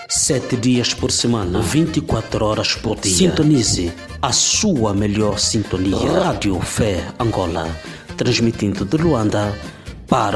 7 dias por semana, 24 horas por dia. Sintonize a sua melhor sintonia. Rádio Fé Angola, transmitindo de Luanda para